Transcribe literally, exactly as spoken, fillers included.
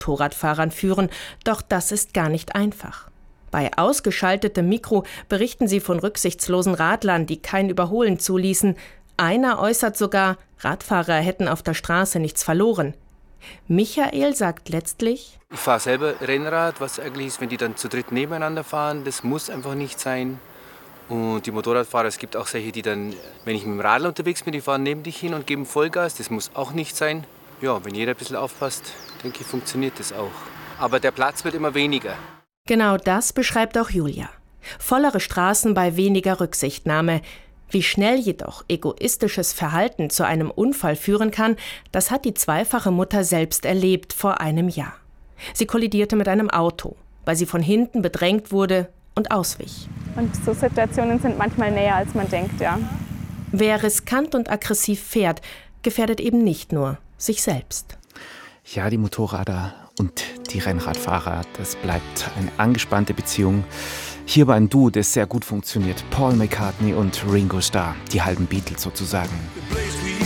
Motorradfahrern führen, doch das ist gar nicht einfach. Bei ausgeschaltetem Mikro berichten sie von rücksichtslosen Radlern, die kein Überholen zuließen. Einer äußert sogar, Radfahrer hätten auf der Straße nichts verloren. Michael sagt letztlich: Ich fahre selber Rennrad, was eigentlich ist, wenn die dann zu dritt nebeneinander fahren, das muss einfach nicht sein. Und die Motorradfahrer, es gibt auch solche, die dann, wenn ich mit dem Radl unterwegs bin, die fahren neben dich hin und geben Vollgas, das muss auch nicht sein. Ja, wenn jeder ein bisschen aufpasst, denke ich, funktioniert das auch. Aber der Platz wird immer weniger. Genau das beschreibt auch Julia. Vollere Straßen bei weniger Rücksichtnahme. Wie schnell jedoch egoistisches Verhalten zu einem Unfall führen kann, das hat die zweifache Mutter selbst erlebt vor einem Jahr. Sie kollidierte mit einem Auto, weil sie von hinten bedrängt wurde und auswich. Und so Situationen sind manchmal näher, als man denkt, ja. Wer riskant und aggressiv fährt, gefährdet eben nicht nur sich selbst. Ja, die Motorräder und die Rennradfahrer, das bleibt eine angespannte Beziehung. Hier war ein Duo, das sehr gut funktioniert. Paul McCartney und Ringo Starr, die halben Beatles sozusagen.